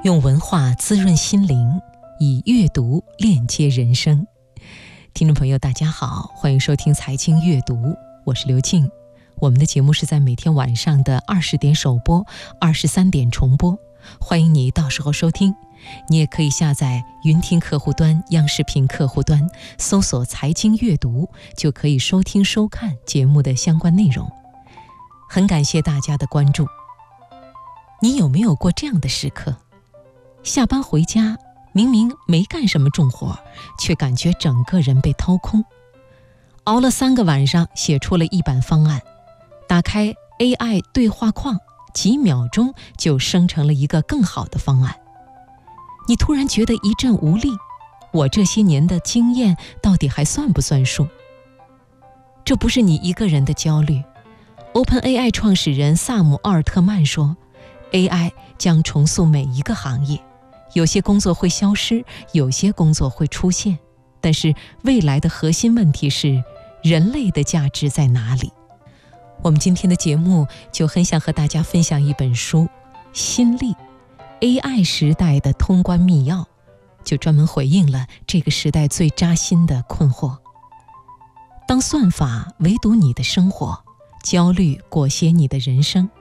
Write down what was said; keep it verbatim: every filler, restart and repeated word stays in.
用文化滋润心灵，以阅读链接人生。听众朋友大家好，欢迎收听财经阅读，我是刘静。我们的节目是在每天晚上的二十点首播，二十三点重播，欢迎你到时候收听。你也可以下载云听客户端、央视频客户端，搜索财经阅读，就可以收听收看节目的相关内容。很感谢大家的关注。你有没有过这样的时刻？下班回家，明明没干什么重活，却感觉整个人被掏空。熬了三个晚上，写出了一版方案，打开 A I 对话框，几秒钟就生成了一个更好的方案。你突然觉得一阵无力，我这些年的经验到底还算不算数？这不是你一个人的焦虑。OpenAI 创始人萨姆·奥尔特曼说， A I 将重塑每一个行业，有些工作会消失，有些工作会出现，但是未来的核心问题是，人类的价值在哪里？我们今天的节目就很想和大家分享一本书《心力》， A I 时代的通关密钥，就专门回应了这个时代最扎心的困惑。当算法围堵你的生活，焦虑裹挟你的人生，